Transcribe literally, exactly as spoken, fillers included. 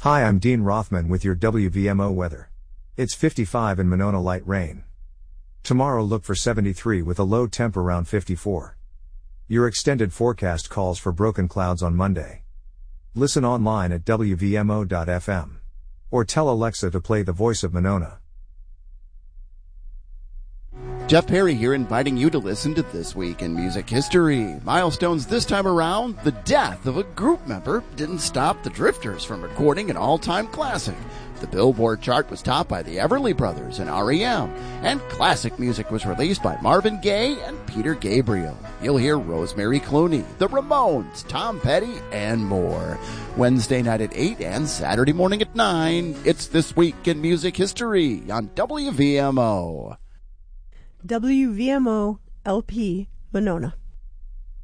Hi, I'm Dean Rothman with your W V M O weather. It's fifty-five in Monona, light rain. Tomorrow look for seventy-three with a low temp around fifty-four. Your extended forecast calls for broken clouds on Monday. Listen online at W V M O dot F M. Or tell Alexa to play The Voice of Monona. Jeff Perry here, inviting you to listen to This Week in Music History. Milestones this time around: the death of a group member didn't stop the Drifters from recording an all-time classic. The Billboard chart was topped by the Everly Brothers and R E M, and classic music was released by Marvin Gaye and Peter Gabriel. You'll hear Rosemary Clooney, the Ramones, Tom Petty, and more. Wednesday night at eight and Saturday morning at nine, it's This Week in Music History on W V M O. W V M O L P Monona.